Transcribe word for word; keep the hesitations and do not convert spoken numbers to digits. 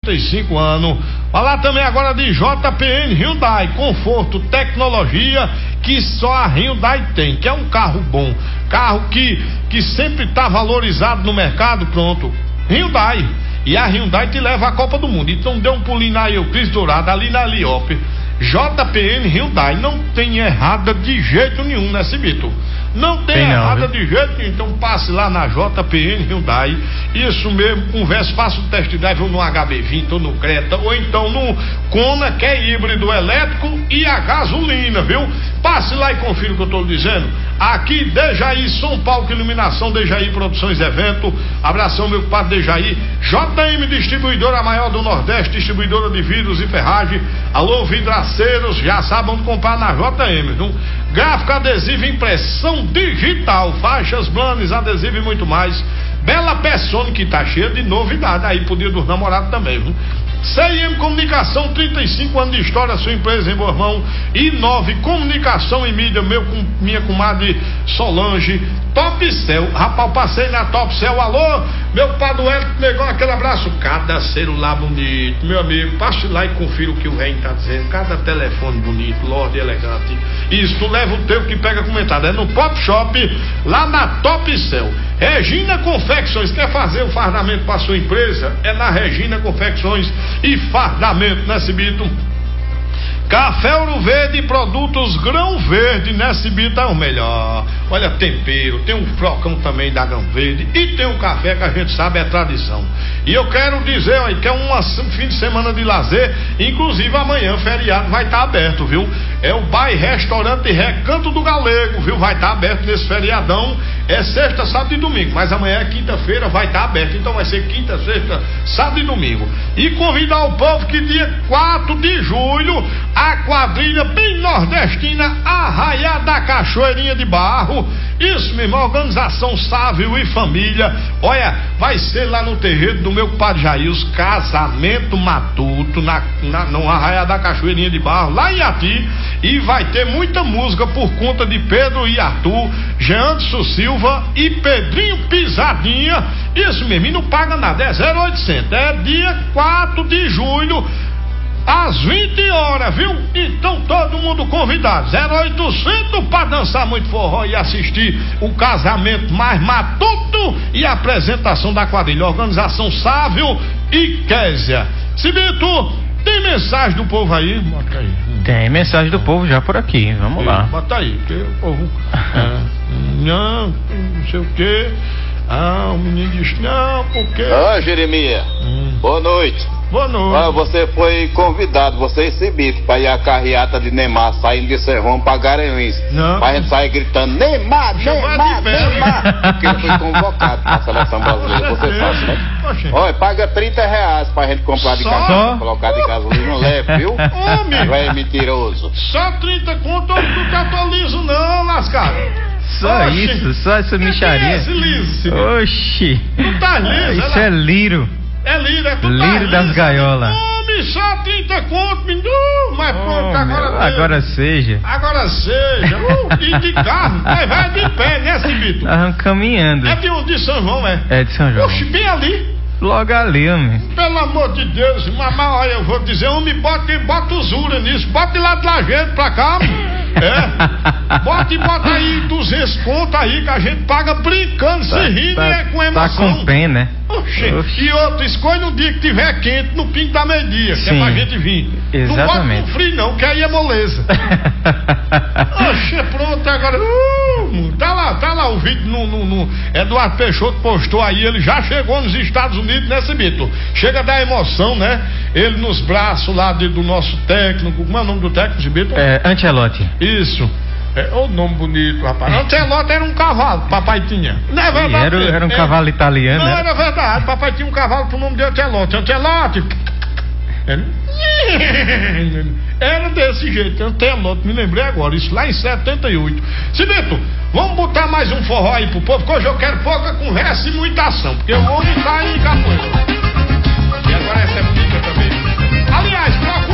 trinta e cinco anos. Falar também agora de J P N Hyundai, conforto, tecnologia que só a Hyundai tem, que é um carro bom, carro que, que sempre está valorizado no mercado. Pronto, Hyundai. E a Hyundai te leva à Copa do Mundo. Então dê um pulinho na Euclides Dourado, ali na Liope. J P N Hyundai, não tem errada de jeito nenhum, né, Cibito? Não tem, tem errada não, de jeito nenhum. Então passe lá na J P N Hyundai. Isso mesmo, converse, faça o test drive ou no H B vinte ou no Creta, ou então no Kona, que é híbrido elétrico e a gasolina, viu? Passe lá e confira o que eu estou dizendo. Aqui, Dejaí, São Paulo, Iluminação, Dejaí Produções Evento. Abração, meu compadre Dejaí. J M Distribuidora, a maior do Nordeste, distribuidora de vidros e ferragem. Alô, vidraceiros, já sabem onde comprar na J M, viu? Gráfico, adesivo, impressão digital, faixas, banners, adesivo e muito mais. Bela Pessone, que tá cheia de novidade aí pro Dia dos Namorados também, viu? C I M Comunicação, trinta e cinco anos de história, sua empresa em Bormão. Inove Comunicação e Mídia, meu, com minha comadre Solange. Topcel, rapaz, passei na Topcel, alô, meu Paduelo, negou aquele abraço. Cada celular bonito, meu amigo, passe lá e confira o que o velho tá dizendo. Cada telefone bonito, Lorde elegante. Isso, tu leva o teu que pega comentário. É no Pop Shop, lá na Topcel. Regina Confecções, quer fazer o fardamento para sua empresa? É na Regina Confecções e Fardamento, né, Cibito? Café Ouro Verde, produtos Grão Verde, né, Cibita? É o melhor. Olha, tempero, tem um flocão também da Grão Verde e tem o café que a gente sabe é tradição. E eu quero dizer, olha, que é um fim de semana de lazer, inclusive amanhã, feriado, vai estar aberto, viu? É o Bar Restaurante Recanto do Galego, viu? Vai estar aberto nesse feriadão. É sexta, sábado e domingo, mas amanhã é quinta-feira, vai estar aberto. Então vai ser quinta, sexta, sábado e domingo. E convidar o povo que dia quatro de julho, a quadrilha bem nordestina, Arraiá da Cachoeirinha de Barro. Isso mesmo, organização Sávio e Família. Olha, vai ser lá no terreiro do meu compadre Jair, casamento matuto, na, na, no Arraiá da Cachoeirinha de Barro, lá em Ati. E vai ter muita música por conta de Pedro e Arthur, Jeanson Silva e Pedrinho Pisadinha. Isso mesmo, e não paga nada, é zero oitocentos. É dia quatro de julho, às vinte horas, viu? Então todo mundo convidado. zero oitocentos para dançar muito forró e assistir o casamento mais matuto e a apresentação da quadrilha. Organização Sávio e Késia. Cibito, tem mensagem do povo aí? Bota aí. Tem mensagem do povo já por aqui, vamos lá. Bota aí, que o povo. É, não, não sei o que. Ah, o menino disse, não, porque. Ah, Jeremias, hum. boa noite. Boa noite. Ah, você foi convidado, você e Cibito, pra ir à carreata de Neymar, saindo de Serrão pra Garanhuns. Não. Pra gente sair gritando, Neymar, Neymar, Neymar. Porque ele foi convocado pra seleção brasileira, você sabe, né? Olha, paga trinta reais pra gente comprar de gasolina, colocar de gasolina leve, viu? Homem! Vai mentiroso. Só trinta conto, eu não catolizo não, lascado. Só Oxi. Isso, só essa micharia. Esse liso? Oxi. Tu tá liso, isso é liro. É liro, é tudo Liro das liso. Gaiolas. Homem, só trinta conto, menino. Mas oh, pronto, agora meu, agora seja. Agora seja. Uh, e de carro, mas vai de pé, né, Cibito? Tá caminhando. É de onde? De São João, é? É de São João. Oxe, bem ali. Logo ali, homem. Pelo amor de Deus, mamãe, olha, eu vou dizer, homem, bota, bota usura nisso, bota lá de lá gente pra cá, é, bota e bota aí duzentos conto aí que a gente paga brincando, tá, se rindo tá, é com emoção. Tá com pena, né? Oxê. Oxê. E outro, escolhe um dia que tiver quente no pingo da meio-dia, que é pra gente vir. Exatamente. Não bota no frio não, que aí é moleza. Oxê, pronto, agora, uh, tá lá, tá lá o vídeo no, no, no Eduardo Peixoto postou aí, ele já chegou nos Estados Unidos, né, Cibito? Chega da emoção, né? Ele nos braços lá de, do nosso técnico, como é o nome do técnico, Cibito? É, Ancelotti. Isso. É, o nome bonito, rapaz. Ancelotti era um cavalo, papai tinha. Não é verdade? Era, era um é, cavalo italiano. Não, era, era verdade. Papai tinha um cavalo pro nome de Ancelotti. Ancelotti. Era desse jeito, Ancelotti, me lembrei agora. Isso lá em setenta e oito. Cibito, vamos botar mais um forró aí pro povo, que hoje eu quero pouca conversa e muita ação. Porque o homem tá em capoeira. E agora essa é bonita também. Aliás, procura.